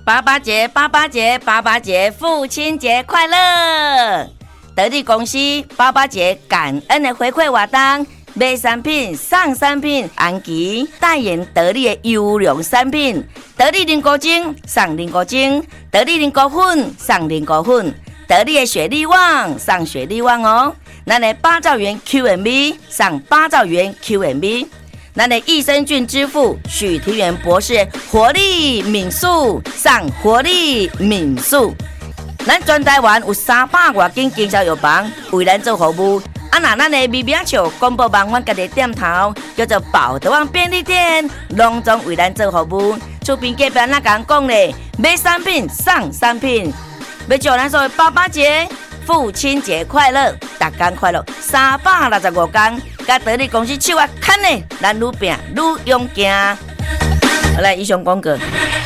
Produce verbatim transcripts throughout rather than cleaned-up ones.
爸爸节，爸爸节，爸爸节，父亲节快乐！得力公司爸爸节感恩的回馈活动，买产品送产品，安琪代言得力的优良产品，得力零古精送零古精，得力零古粉送零古粉，得力的雪力旺送雪力旺哦。咱的八兆元 Q M V 送八兆元 Q M V， 咱的益生菌之父许庭元博士活力敏素送活力敏素。咱全台湾有三百多间经销药房为咱做服务。啊，那咱的微名笑公布网阮家己店头叫做宝德旺便利店，隆重为咱做服务。厝边隔壁那讲讲咧，买产品送产品，要祝咱所有爸爸节、父亲节快乐，大家快乐，三百六十五天，甲得力公司手啊牵咧，咱愈拼愈勇敢。好来，以上广告。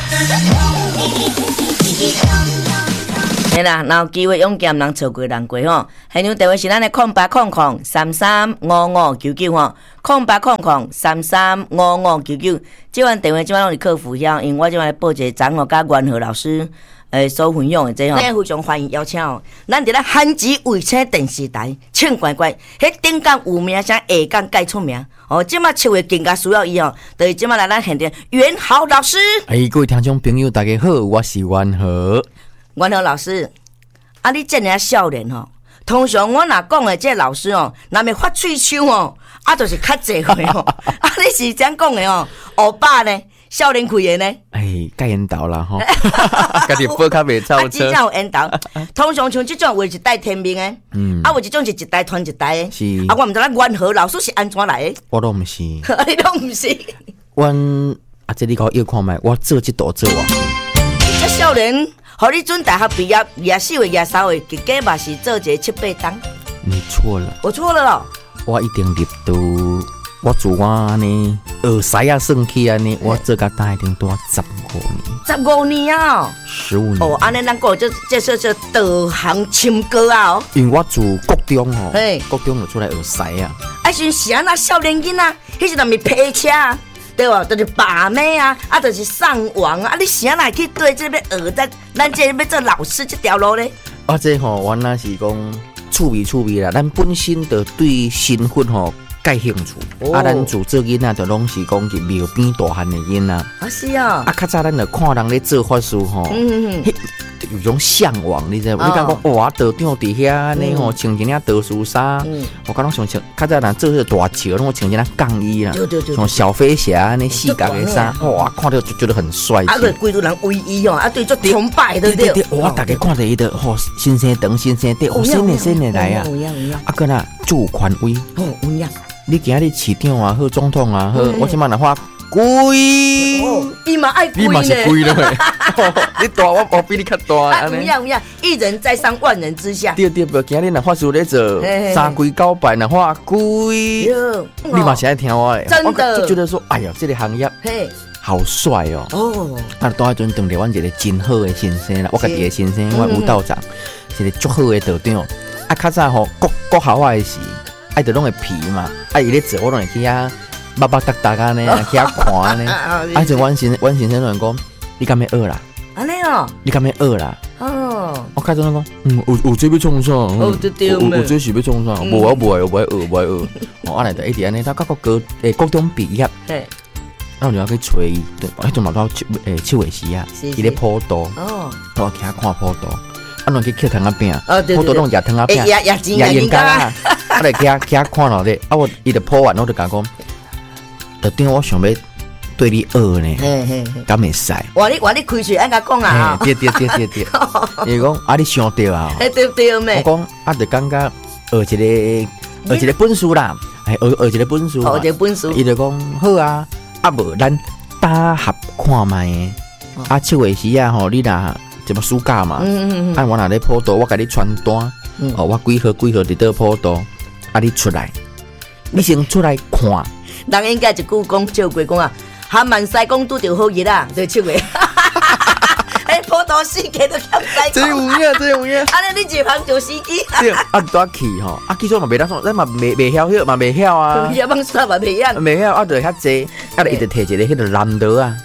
嘿啦，然后机会勇敢人错过人过吼。现场电话是咱的空八空空三三五五九九吼，空八空空三三五五九九。这款电话即摆拢是客服遐，因为我即摆报一个张哦甲元和老师诶所分享的这吼，咱非常欢迎邀请哦。咱伫咧韩籍卫星电视台，请乖乖，迄顶港有名声，下港介出名。哦，即摆七月更加需要伊哦，就是即摆来咱现场元豪老师。 哎，各位听众朋友，大家好，我是元豪。 元豪老师，啊，你这尔少年吼，通常我若讲的这老师哦，若要发喙手哦，啊，就是较济岁哦。啊，你是怎讲的哦？欧巴呢？少年开的呢？ 哎，该引导啦吼，家己步较袂超车。啊， 真正有引导。通常像这种话是带天命的，嗯，啊，有一种是一代传一代的。 是。 啊，我毋知咱元豪老师是安怎来的？ 我都毋是。 你都毋是。 阮啊，这你甲我要看卖，我做这道做啊。 这少年。互你准大学毕业，廿四岁、廿三岁，结果嘛是做一个七八档。 你错了， 我错了哦。 我一定入读，我自我安尼学师啊算起安尼，我做甲大一定多十五年。 十五年啊！ 十五年。 哦，安尼咱讲这这说这导航亲哥啊哦。 因为我自国中吼， 嘿， 国中就出来学师啊。 啊，是是安那少年囡仔，迄时阵咪批车啊。对吧？就是把妹啊，啊，就是上网啊，啊你啥来去对这边学咱咱这要做老师这条路呢？ 啊，这吼、喔，原来是讲趣味趣味啦，咱本身就对身份吼介兴趣，哦、啊，咱自做囡仔就拢是讲是庙边大汉的囡仔。啊是啊。啊， 较早咱就看人咧做法事吼，嗯嗯嗯，有种向往，你知无？哦、你讲讲哇，道长伫遐安尼吼，穿一领道士衫，嗯、我讲拢想穿，较早人做迄个大桥，拢穿一领杠衣啦， 对对对， 像小飞侠安尼四角的衫，哇，看到就觉得很帅气。 啊，对，规都人威仪哦，啊，对，做崇拜，对不对？ 哇，大家看着伊的吼，新鲜长，新鲜地，哦，新的新的来啊，啊，个呐，就有权威， 哦，有影。 你今日市长啊，好总统啊，好，我即摆来发贵， 伊嘛爱贵呢， 你嘛是贵了，你大我我比你较大， 安尼。有影有影，一人在上，万人之下。 对对，不，今日若发事咧做三规九拜，若发贵，你嘛是爱听我的， 真的就觉得说，哎呀，这个行业嘿，好帅哦。哦，啊，当迄阵当着阮一个真好的先生啦，我家己的先生，我吴道长，是一个足好的道长。啊，较早吼国国校我的是。爱着拢会皮嘛，啊伊咧做我拢会去遐捌捌搭搭安尼，去遐看安尼。啊，就阮先阮先生拢讲，你敢要学啦？ 安尼哦， 你敢要学啦？哦，我开始拢讲，嗯，有有这要创啥？ 哦，对对， 有有这是要创啥？无我无爱，无爱学，无爱学。我安尼就一直安尼，他到国高诶高中毕业，对，然后就要去找伊，对，迄阵嘛到七诶七月时啊，伊咧普渡，哦，我去遐看普渡。啊，拢去捡糖仔饼，普渡拢食糖仔饼， 也也真也严格啊！啊，来去去看落咧，啊，我伊就破完，我就甲讲，就等我想要对你学呢，敢会使？ 哇，你哇，你开嘴安甲讲啊！ 对对对对对，伊讲啊，你想对啊！ 对对咩？ 我讲啊，就感觉学一个学一个本事啦，哎，学学一个本事， 学一个本事。 伊就讲好啊，啊无咱搭合看卖的，啊，七月时啊吼，你若。这么暑假嘛，嗯嗯嗯，啊，我若咧普渡，我甲你传单，嗯、哦，我几号几号伫倒普渡，啊，你出来，你先出来看。 人应该一句讲笑过讲啊，含万西讲拄着好日啦，对七月。哎，普渡四季都欠西。 真有影，真有影。 安尼你一旁就司机。 对，啊，多去吼，啊，其实嘛袂当说，咱嘛袂袂晓晓，嘛袂晓啊。 要帮煞嘛袂晓。 袂晓，啊，就遐济，啊，伊就摕一个迄个蓝刀啊。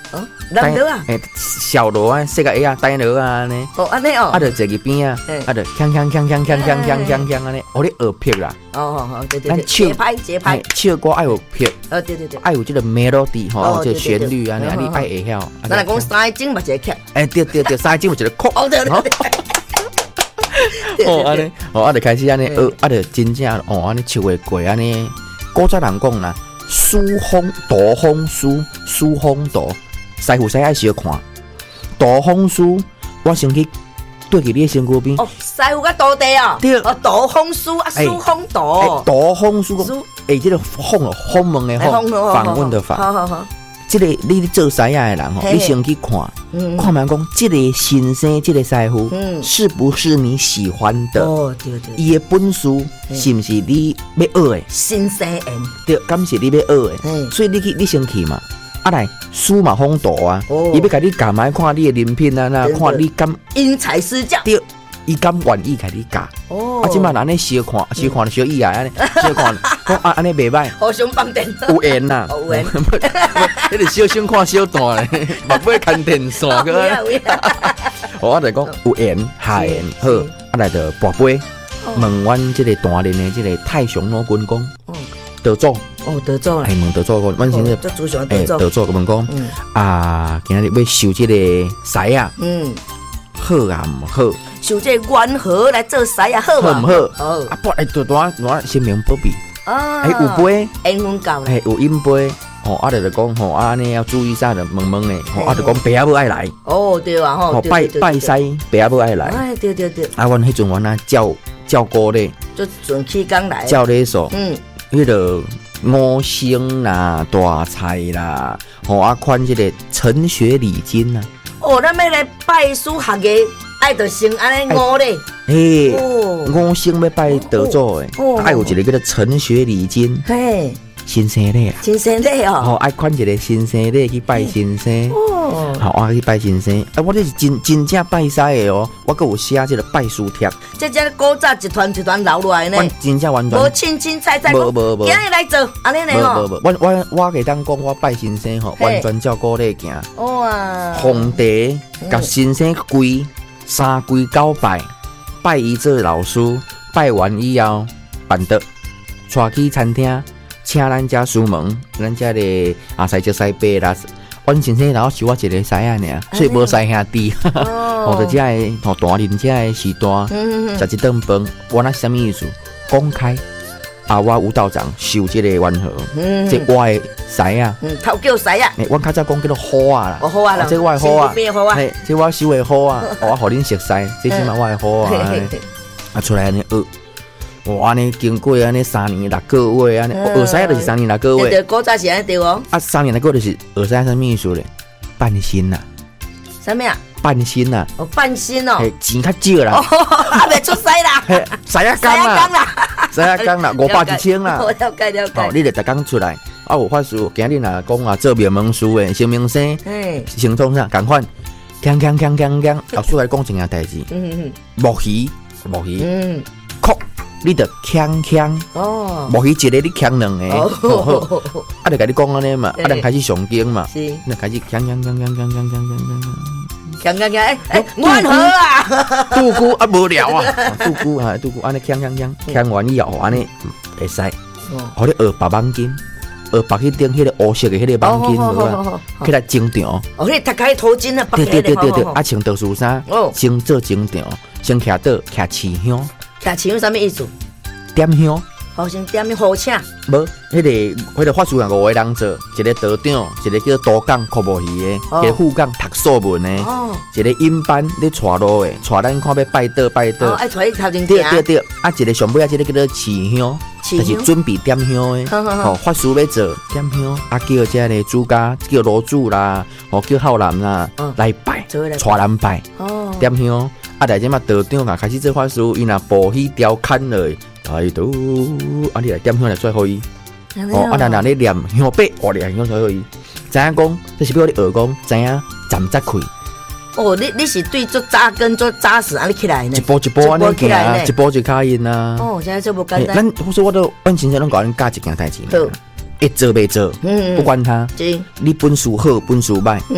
男的啊， 诶，小螺啊，细个呀，大螺啊安尼。 哦，安尼哦。 啊，就坐去边啊，啊，就锵锵锵锵锵锵锵锵锵安尼，我咧学拍啦。 哦哦，对对对。节拍节拍。 唱歌爱有拍。 哦，对对对。 爱有这个 melody 吼，这旋律啊，你你爱会晓。 咱来讲三种嘛一个曲。 诶，对对对，三种有一个曲。 哦对对对。 哦，安尼，哦，啊，就开始安尼学，啊，就真正哦，安尼唱会过安尼。古早人讲啦，书风大风书，书风大，师傅师爱小看。大风书，我先去对去你身躯边。 哦，师傅甲徒弟哦。对。哦，大风书啊，书风大。 大风书讲，诶，这个访哦，访问的访，访问的访。 好好好。 这个你做师爷的人吼，你先去看，看完讲这个先生，这个师傅，是不是你喜欢的？哦，对对。伊的本事是不是你要学的？ 新生人。 对，敢是你要学的？所以你去，你先去嘛。啊来，书嘛风大啊，伊要甲你教买看你的人品啊，那看你敢因材施教。 对。伊敢愿意甲你教，哦，啊，即摆安尼小看，小看小意啊，安尼小看，讲啊安尼袂歹， 互相放电， 有缘呐， 有缘， 迄个小小看小大咧，目尾牵电线个，我就讲有缘下缘好，啊来就跋杯，问阮即个大人的即个太上老君公，得做， 哦得做， 哎问得做个，阮先生， 哎得做个问讲，啊今日要收即个师啊，嗯，好啊毋好？ 受这缘何来做师啊？好嘛？好唔好？哦，啊不，哎，多多多生命保庇。哦，哎，有杯， 缘分够哎，有饮杯。哦，啊，就讲吼，啊，尼要注意啥的，问问的。哦，啊，就讲爸母爱来。 哦，对啊，吼， 拜拜师，爸母爱来。 哎，对对对。 啊，阮迄阵阮啊教教歌咧， 就准起工来。 教咧说，嗯，迄个五星啦、大菜啦，吼啊，款这个陈学礼金呐。 哦，咱要来拜师学艺。爱就先安尼五咧， 嘿，五星要拜得祖诶，爱有一个叫做陈学礼金，嘿，新生咧， 新生咧哦， 好爱款一个新生咧去拜新生，哦，好啊去拜新生，啊我这是真真正拜师的哦，我搁有写这个拜书帖， 这这古早一团一团留落来呢， 我真正完全无清清彩彩， 无无无， 今日来做安尼呢吼， 无无无，我我我给当讲我拜新生吼，完全照古咧行，哇，皇帝甲新生跪。三跪九拜，拜伊做老师，拜完以后，办得带去餐厅，请咱家师门，咱家的阿师叔师伯啦。阮先生然后是我一个师仔尔，所以无师兄弟。我着遮个吼大人遮个时段，食一顿饭，我那什么意思？公开。啊！我吴道长收这个缘何，这我的师啊， 头叫师啊， 我较早讲叫做好啊啦， 哦好啊啦， 这我的好啊，嘿，这我收的好啊，我互恁熟悉，这起码我的好啊，啊出来安尼学，我安尼经过安尼三年六个月安尼，学师就是三年六个月， 对，古早是安尼对哦， 啊三年六个月就是学师啥意思咧？半薪呐， 啥物啊？ 半薪呐， 哦半薪哦， 钱较少啦， 啊未出师啦， 师啊工啦。十一工啦，五百一千啦。 我了解了解。 哦，你就逐工出来，啊有法师，今日若讲啊做名门书诶，成名生，成创啥，共款，锵锵锵锵锵，老师来讲一件代志。嗯嗯。木鱼，木鱼。嗯。哭，你着锵锵。哦。木鱼一个你锵两个。哦。啊，就甲你讲安尼嘛，啊，咱开始上经嘛。是。那开始锵锵锵锵锵锵锵锵锵锵。 锵锵锵！哎哎，缘何啊？ 杜姑啊，无聊啊！杜姑啊，杜姑安尼锵锵锵，锵完以后安尼会使，互你学白网巾，学白迄顶迄个乌色的迄个网巾，有啊，起来整场。 哦，迄个头盖头巾啊， 对对对对对，啊穿特殊衫，先做整场，先徛倒徛持香。 徛持香啥物意思？ 点香。 好像点样好请？ 无，迄个迄个法师啊，五个人做，一个道长，一个叫多讲科目鱼的，一个副讲读作文的，一个音班咧带路的，带咱看要拜倒拜倒。 哦，爱带你头前行。 对对对，啊，一个上尾啊，一个叫做持香，就是准备点香的。哦，法师要做点香，啊叫这个主家叫罗主啦，哦叫浩南啦来拜，带人拜。哦，点香，啊，但即嘛道长啊开始做法师，伊若步起雕砍落。哎都，啊你来点香来最好伊，哦啊咱若咧念香笔，我念香最好伊。知影讲，这是要你学讲，知影站扎开。 哦，你你是对做扎根做扎实安尼起来呢？ 一步一步安尼行，一步就卡因啊。 哦，现在做无简单。 咱或者我都阮先生拢教咱教一件代志，一做未做，不管他，你本事好本事歹，嗯，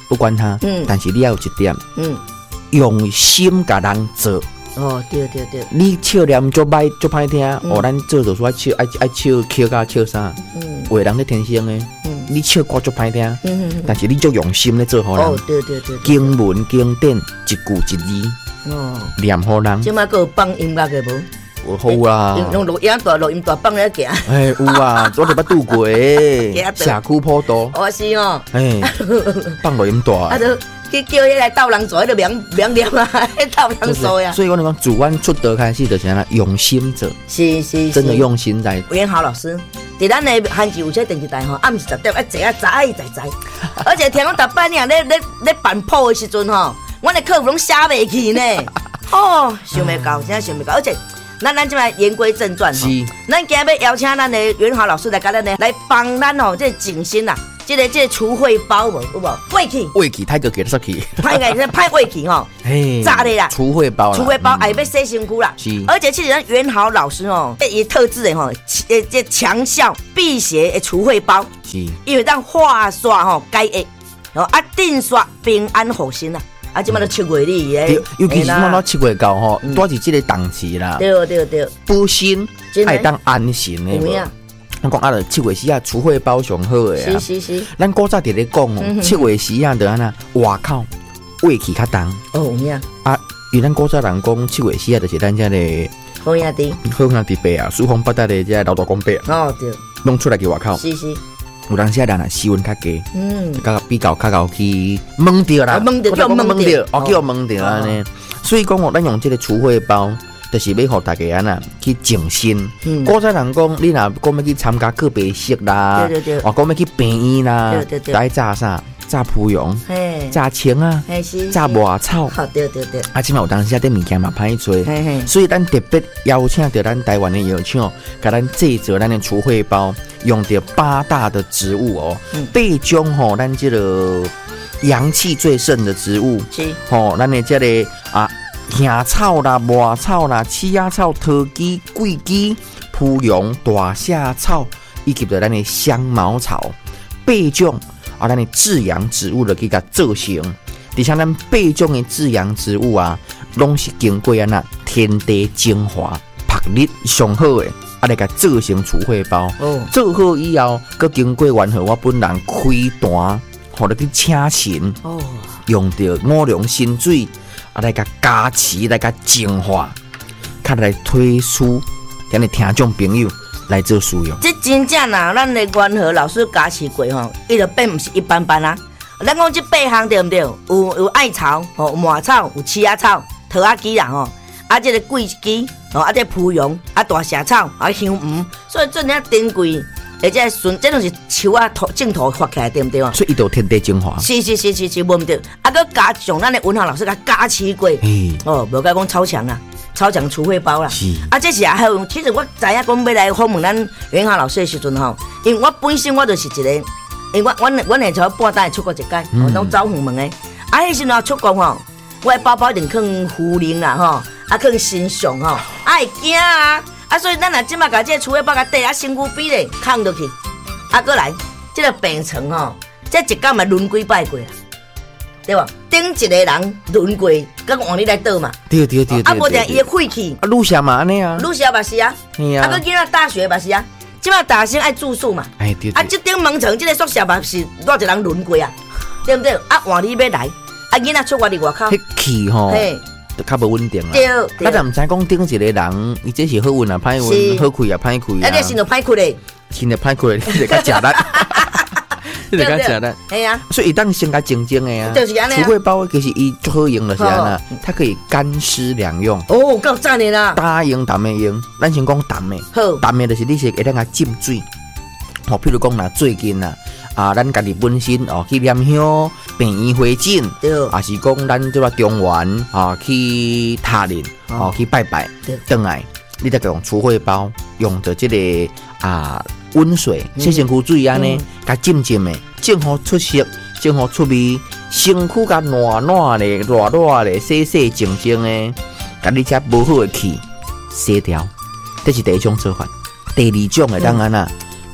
不管它，嗯，但是你要有一点，嗯，用心甲人做。 哦，对对对， 你笑念足歹足歹听，哦，咱做就说爱笑爱爱笑笑甲笑啥，嗯，话人咧天生诶，嗯，你笑歌足歹听，嗯嗯，但是你足用心咧做好人， 哦，对对对， 经文经典一句一字，哦，念好人。 即摆个放音乐嘅无？好啊， 用录音大录音大放咧行。 哎，有啊，我就捌拄过，峡谷坡道。 哦是哦， 哎，放录音大。 啊都去叫迄个斗人做，迄个名名念啊，迄斗人做呀。 所以我讲，自阮出道开始就是安那用心做， 是是， 真的用心在。 袁豪老师，伫咱的汉剧有些电视台吼，暗时十点一坐啊，早一在在，而且听讲逐摆呢，咧咧咧办谱的时阵吼，阮的客户拢写袂去呢。哦，想袂到，真想袂到，而且。咱咱即摆言归正传吼，咱今日要邀请咱的袁豪老师来甲咱呢来帮咱吼，这静心啦，这个这个除秽包无有无？晦气， 晦气，太个给得出去， 歹个是歹晦气吼，炸的啦， 除秽包， 除秽包还要洗身躯啦，而且其实咱袁豪老师哦，伊特制的吼，呃这强效辟邪的除秽包，是，因为咱化刷吼改恶，哦啊定刷平安好心啦。啊，即摆都七月里诶， 尤其是讲到七月到吼，多是即个档期啦。 对对对， 补心爱当安心诶。有影？咱讲啊，了七月时啊，除秽包上好诶啊。 是是是。 咱古早伫咧讲哦，七月时啊，就安那外口胃气较重。 哦，有影。 啊，因为咱古早人讲七月时啊，就是咱遮个好兄弟， 好兄弟伯啊，四方八达的遮老大公伯啊。 哦对。 弄出来去外口。 是是。 有当时啊，人啊气温较低，嗯，较比较较高去蒙着啦， 蒙着叫蒙着， 哦叫蒙着安尼。所以讲哦，咱用这个除秽包，就是要互大家安那去静心。古早人讲，你若讲要去参加告别式啦， 对对对， 或讲要去病院啦， 对对对， 来炸啥？炸蒲蓉，炸青啊，炸麻草， 对对对。 啊，即摆有当时啊，啲物件嘛歹做，所以咱特别邀请到咱台湾的药厂，甲咱制作咱的除秽包，用到八大的植物哦，八种吼，咱这个阳气最盛的植物，是吼，咱的这个啊，杏草啦、麻草啦、刺仔草、桃枝、桂枝、蒲蓉、大夏草，以及着咱的香茅草，八种。啊，咱的至阳植物就去甲做成，而且咱八种的至阳植物啊，拢是经过安那天地精华、曝日上好的，啊来甲做成除秽包。哦，做好以后，佮经过完后，我本人开单，互你去请神。哦，用到五龙神水，啊来甲加持，来甲净化，较来推出咱的听众朋友。来做使用， 这真正啦，咱的元和老师加持过吼，伊就变唔是一般般啦。咱讲这八项对唔对？有有艾草、吼有麻草、有刺仔草、桃仔枝啦吼，啊这个桂枝，吼啊这蒲蓉、啊大夏草、啊香芋，所以做呢珍贵，而且顺这拢是树啊土正土发起来对唔对？ 所以伊都天地精华。 是是是是是，无唔对。啊，佮加上咱的元和老师甲加持过，哦，无甲讲超强啦。超强除秽包啦，啊，这是还有，其实我知影讲要来访问咱袁豪老师的时阵吼，因为我本身我就是一个，因为我我我下朝半带出国一届，我拢走访问的，啊，迄时阵出国吼，我的包包一定放茯苓啦吼，啊，放新上吼，啊会惊啊，啊，所以咱若即马甲这除秽包甲缀啊身躯边咧扛落去，啊，过来，这个病床吼，这一工嘛轮几摆过啦。对吧？顶一个人轮过，甲换你来倒嘛。 对对对对。 啊，无定伊的晦气。 啊，女侠嘛安尼啊。 女侠嘛是啊。是啊。啊，佮囡仔大学嘛是啊。即马大学爱住宿嘛。哎对。啊，即顶门床即个宿舍嘛是偌一人轮过啊，对不对？啊，换你要来，啊，囡仔出外伫外口。 迄气吼，嘿，就较无稳定啦。对。啊，但唔知讲顶一个人，伊这是好运啊，歹运，好开啊，歹开啊。 啊，你心就歹开咧。 心就歹开咧，你就较食力。你就讲吃的， 哎呀， 所以当先甲静静的呀， 就是安尼。 除秽包其实伊最好用的是安那，它可以干湿两用。 哦，够赞的啦！ 干用、淡的用，咱先讲淡的。好，淡的就是你是会当甲浸水。哦，譬如讲啦，最近啦，啊，咱家己本身哦去念香、病院回诊，对，啊是讲咱即个中原啊去塔林哦去拜拜，倒来，你得用除秽包，用着这个啊。温水、洗身躯水安尼，甲浸浸的，正好出色，正好出味，身躯甲暖暖的、热热的、洗洗净净的，甲你遮无好的气洗掉，这是第一种做法。第二种的当然啦，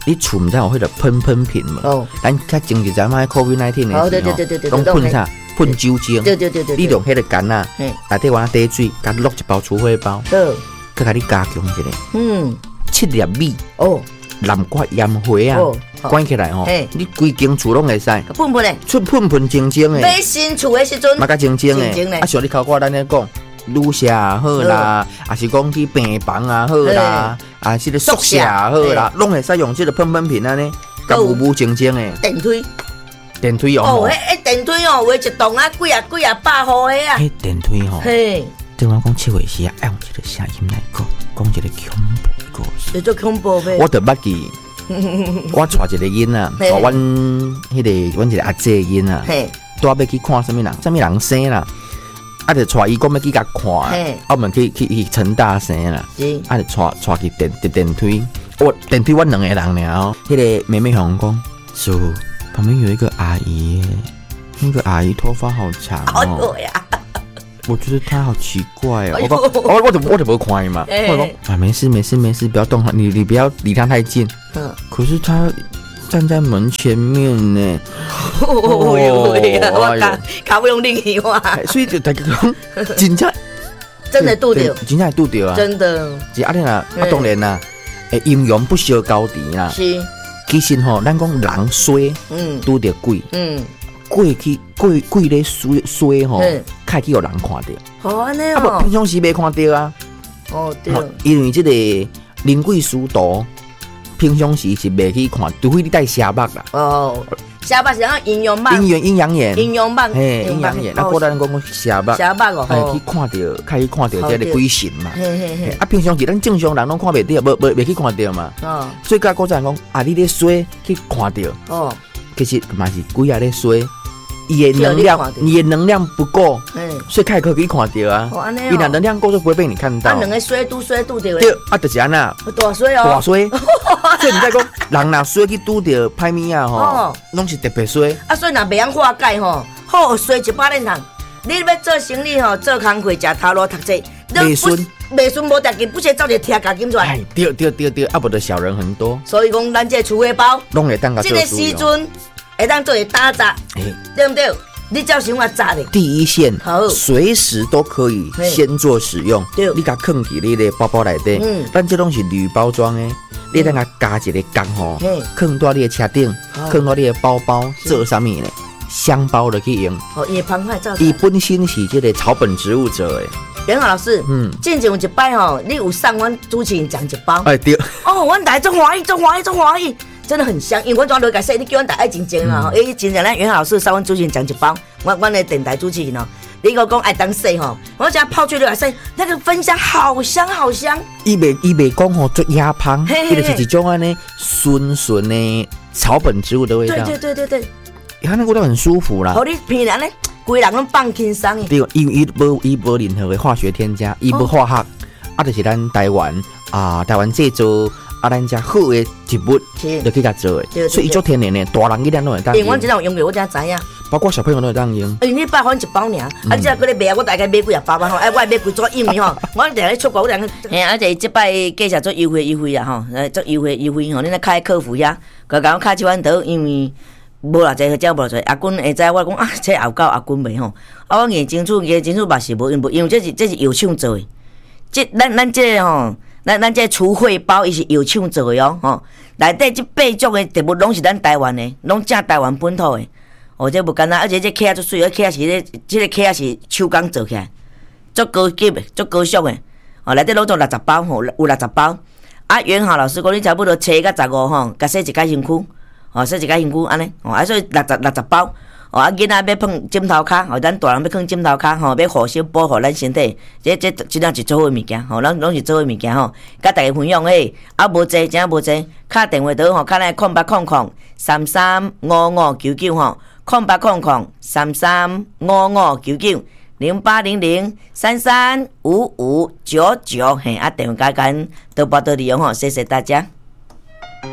你厝毋知有迄个喷喷瓶嘛？哦，咱较前一阵卖 COVID 十九 的时候， 对对对对对， 拢喷啥？喷酒精。 对对对对， 你用迄个干啊，内底玩滴水，甲落一包除秽包，好，佮甲你加强一下。嗯，七粒米哦，南瓜盐花啊，关起来吼，你规间厝拢会使。 喷喷嘞， 出喷喷晶晶的。 买新厝的时阵， 嘛甲晶晶的，啊像你头壳咱咧讲。女舍也好啦，还是讲去病房也好啦，啊，是个宿舍也好啦，拢会使用这个喷喷瓶安尼，甲雾雾晶晶的。 电梯， 电梯哦。 哦，迄迄电梯哦，话一栋啊，几啊几啊百户的啊。 迄电梯吼，嘿，对我讲七月时啊，用一个声音来讲，讲一个恐怖的故事。 叫做恐怖呗。 我得捌记，我带一个囡仔，带阮迄个阮一个阿姐囡仔，带要去看什么人，什么人生啦。啊！就带伊讲要去甲看，啊，我们去去去陈大生啦，啊，就带带去电电梯，我电梯我两个人尔哦。迄个妹妹向讲，叔，旁边有一个阿姨，那个阿姨头发好长哦。我觉得她好奇怪哦。我讲，我我就我就不看伊嘛。我讲啊，没事没事没事，不要动她，你你不要离她太近。嗯。可是她站在门前面呢。 哦哟，我卡卡不用另一话， 所以就大家讲，真正真的拄着， 真正会拄着啊！ 真的。 是啊，你啊，啊当然啦，诶，阴阳不相高低啦。 是。 其实吼，咱讲人衰，嗯，拄着鬼，嗯，鬼去鬼鬼咧衰衰吼，开去有人看到。 好安尼哦。啊不，平常时没看到啊。 哦对。 因为这个灵鬼殊途，平常时是袂去看，除非你戴瞎目啦。哦。 瞎目是讲阴阳目， 阴阳阴阳眼， 阴阳目， 嘿，阴阳眼。那过咱讲讲瞎目， 瞎目哦， 哎，去看到，开去看到这个鬼神嘛。嘿嘿嘿。啊，平常时咱正常人拢看袂到，无无袂去看到嘛。哦。所以甲古人讲，啊，你咧衰去看到，哦，其实嘛是鬼啊咧衰，伊的能量，伊的能量不够，所以开可以看到啊。哦，安尼哦。伊若能量够就不会被你看到。 啊，两个衰拄衰拄着。 对，啊，就是安那。 大衰哦。 大衰。所以你在讲，人若衰去拄着歹物啊吼，拢是特别衰。 啊，所以若袂晓化解吼，好衰一百年通。你要做生意吼，做工课，食头路，读册， 袂顺， 袂顺无条件，不是照着贴价金出来。 哎，对对对对，啊，无的小人很多。 所以讲，咱这储汇包， 拢会当个这个时阵会当做打杂，对不对？你照想法杂的。 第一线，随时都可以先做使用。对，你甲放伫你的包包内底，嗯，咱这拢是铝包装的。你等下加一个钢吼，放到你的车顶，放到你的包包，做啥物呢？箱包就去用。 哦，伊澎湃造。 伊本身是这个草本植物做的。 袁豪老师，嗯，之前有一摆吼，你有送阮主持人讲一包。 哎对。 哦，阮大家真欢喜，真欢喜，真欢喜，真的很香。因为阮怎落解说，你叫阮大家真正啦吼，诶，真正咱袁豪老师送阮主持人讲一包，阮阮的电台主持人哦。你个讲爱当洗吼，我讲泡出来洗，那个芬香好香好香。 伊袂伊袂讲吼做压香，伊就是一种安尼顺顺的草本植物的味道。 对对对对对， 它那味道很舒服啦。 好，你平常呢，规人拢放轻松。 对，伊伊无伊无任何的化学添加，伊无化学，啊，就是咱台湾啊，台湾制作啊，咱家好的植物就去甲做的，所以伊做天然的，大人一点都会当。 因为阮真有用过，我真知影。 包括小朋友都会当用。 哎，你百分一包尔，啊，你再过来买，我大概买几啊包包吼，哎，我买几组，因为吼，我定咧出国，我定。嘿，而且即摆介绍做优惠优惠啦吼，来做优惠优惠吼，你来开客服遐，甲甲我开一万刀，因为无偌济，只无偌济。阿君会知我讲啊，这后到阿君袂吼，啊，我验清楚，验清楚嘛是无用，因为这是这是药厂做的，这咱咱这吼。咱咱这储汇包伊是药厂做的哦，吼，内底这八种的植物拢是咱台湾的，拢正台湾本土的，哦，这不简单，而且这壳足水，壳是咧，这个壳是手工做起来，足高级的，足高尚的，哦，内底拢做六十包吼，有六十包。啊，袁豪老师讲，你差不多七到十五吼，甲洗一解身躯，哦，洗一解身躯安尼，哦，啊，所以六十六十包。哦，啊，囡仔要放枕头卡，哦，咱大人要放枕头卡，吼，要互相保护咱身体，这这真正是做好物件，吼，咱拢是做好物件，吼，甲大家分享诶，啊，无济，真无济，敲电话倒吼，敲来空八空空三三五五九九吼，空八空空三三五五九九零八零零三三五五九九，嘿，啊，电话加减都拨到利用吼，谢谢大家。